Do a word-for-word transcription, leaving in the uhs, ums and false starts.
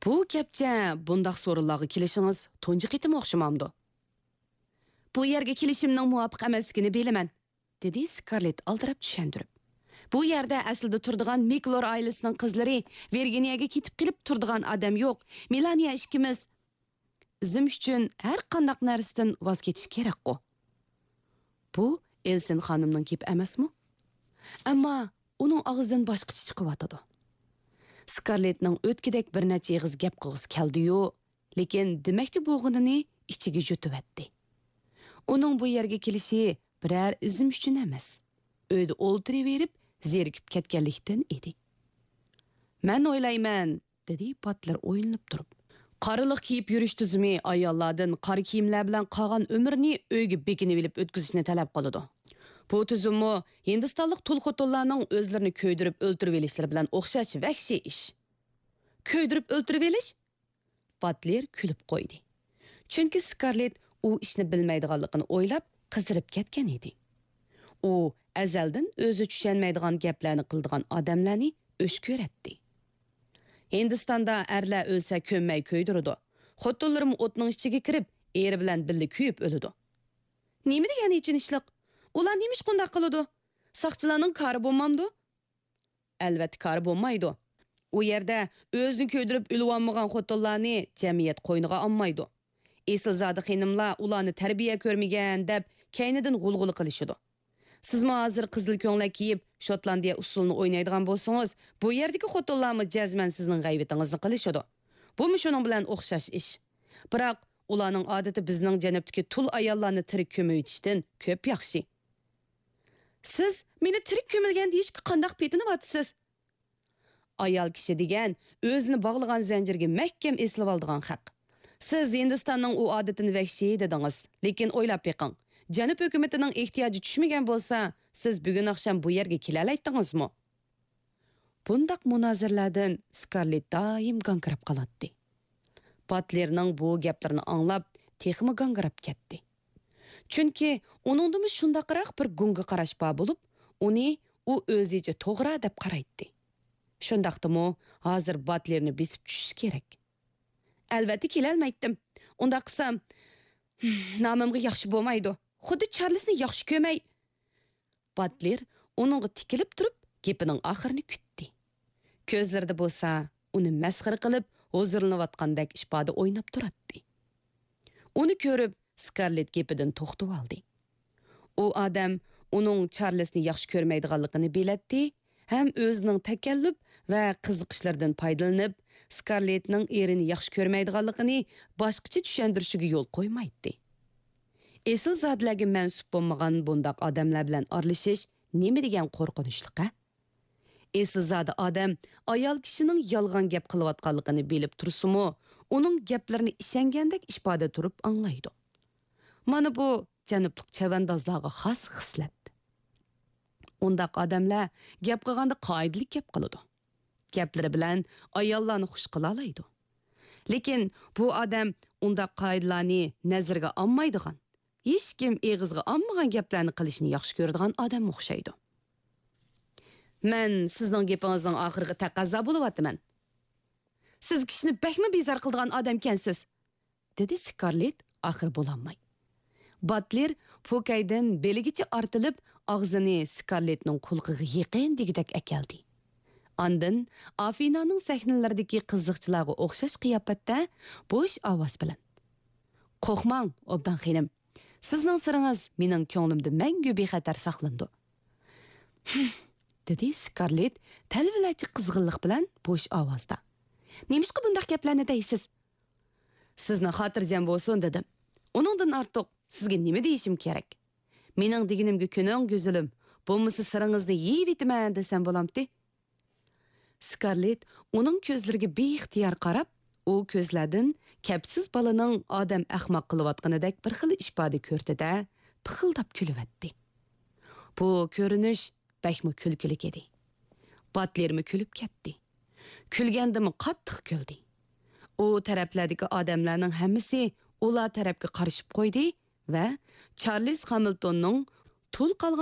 Bu gapcha bundaq so'rinlarga kelishiniz tunji qitim o'xshamamdi. Bu yerga kelishimning muvofiq emasligini bilaman, dedi Scarlett aldirab tushuntirib. Bu yerda aslida turadigan Miklor oilasining qizlari Virginiyaga ketib kelib turadigan odam yo'q. Melania ikkimiz izim uchun har qanday narsadan voz kechish kerak-ku. Bu Elsin xonimning gap emasmi? Ammo uning og'zidan boshqacha chiqyotdi. Scarlettning o'tkidek bir necha ig'iz gap qilg'isi keldi-yu, lekin demakchi bo'lganini ichiga yutib-etdi. Uning bu yerga kelishi biror izim uchun emas, uyda o'ltirib berib, zerikib ketganlikdan edi. Men o'ylayman, dedi Butler o'ylanib turib. Qariliq kiyib yurish tuzumi ayollardan qora kiyimlar bilan qolgan umrni uyga bekinib olib o'tkazishni talab qiladi. Bu tuzummi Hindistonlik tul-xotinlarning o'zlarini ko'ydirib o'ltirib olishlari bilan o'xshash vahshiy ish. Ko'ydirib o'ltirib olish? Butler kulib qo'ydi. Chunki Scarlett u ishni bilmaydiganligini o'ylab qizirib ketgan edi. U azaldan o'zi tushunmaydigan gaplarni qildigan odamlarni o'sh ko'ratdi. Hindistonda erlar o'lsa ko'nmay ko'ydiradi. Xotinlarim o'tning ichiga kirib, eri bilan birga kuyib o'ladi. Nima degan ichinishliq? Ular nima ish qunday qiladi? Saqchilarning kari bo'lmamdi? Albatta kari bo'lmaydi. U yerda o'zini ko'ydirib o'lib xotinlarni jamiyat qo'yniga olmaydi. Esilzada xonimlar ularni tarbiya ko'rmagan deb kaynidan g'ulg'ul qilishadi. Siz mo hozir qizil ko'nglik kiyib Shotlandiya usulini o'ynaydigan bo'lsangiz, bu yerdagi xotinlarmi jazman sizning g'aybatingizni qilishadi. Bu shuning bilan o'xshash ish. Biroq ularning odati bizning janubdagi tul ayollarni tirik ko'miyitishdan ko'p yaxshi. Siz meni tirik ko'milgan deyishga qanday petiniyotsiz? Ayol kishi degan o'zini bog'lagan zanjirga mahkam eslab oladigan haq. Siz Hindistonning u odatini vahshiy dedingiz, lekin o'ylab beqing. Janub hukumatining ehtiyoji tushmagan bo'lsa, siz bugun oqshom bu yerga kela oladingizmi? Bundaq munozirlardan Scarlett doim gangirab qoladi. Butlerning bu gaplarini anglab, texmi gangirab ketdi. Chunki uningda shundaqroq bir gunga qarash bor bo'lib, uni u o'zicha to'g'ri deb qaraydi. Shundaqdimi, hozir Butlerni besib tushish kerak. Albatta kela olmaydim. Unda qilsam, nomimga yaxshi bo'lmaydi. Xuddi Charlesni yaxshi ko'may. Butler uningga tikilib turib, gapining oxirini kutdi. Ko'zlarida bo'lsa, uni masxara qilib, huzurlanayotgandek ifoda o'ynab turadi. Uni ko'rib, Scarlett gapidan to'xtab oldi. U odam uning Charlesni yaxshi ko'rmaydiganligini biladi, ham o'zining takallub va qiziqishlaridan foydalanib, Scarlettning erini yaxshi ko'rmaydiganligini boshqacha tushuntirishiga yo'l qo'ymaydi. Esil zotlarga mansub bo'lmagan bundaq odamlar bilan aralashish nima degan qo'rqinchliqa? Esil zodi odam ayol kishining yolg'on gap qilayotganligini bilib tursa-mu, uning gaplarini ishongandek ifoda turib anglaydi. Mana bu janublik chavandozlarga xos xislat. Undaq odamlar gap qilganda qoidalik gap qiladi. Gaplari bilan ayollarni xush qila oladi. Lekin bu odam undaq qoidalarni nazarga olmaydigan, hech kim eg'izga olmagan gaplarni qilishni yaxshi ko'radigan odam o'xshaydi. Men sizning gapingizning oxiriga taqozo bo'lyapman. Siz kishini bakma bezor qiladigan odam ekansiz, dedi Scarlett oxir bo'lolmay. Butler Fokaydan beligicha ortilib, og'zini Scarlettning qulqiga yaqin degidek akaldi. Ondan Afinaning sahnalaridagi qiziqchilarga o'xshash qiyofatda bo'sh ovoz bilan: "Qo'rqmang, obdan xonim. Sizning siringiz mening ko'nglimda mangu bexatar saqlandi." dedi Scarlett talvilachi qizg'inlik bilan bo'sh ovozda. "Nemishqa bunday gaplarni deysiz? Sizni xotirjam bo'lsin dedim. Uningdan ortiq sizga nima deyishim kerak? Mening deganimga ko'ning go'zilim, bo'lmasa siringizni yeyib etaman desam bo'lamdi." Scarlett uning ko'zlariga beixtiyor qarab, u ko'zlardan kapsiz balaning odam ahmoq qilayotganidek bir xil ifoda ko'rdi-da, pixildab kulib-etdi. Bu ko'rinish bakmi kulkilik edi. Butlermi kulib ketdi. Kulgandimi qattiq kuldi. U taraflardagi odamlarning hammasi ular tarafga qarashib qo'ydi va Charles Hamiltonning tul qolgan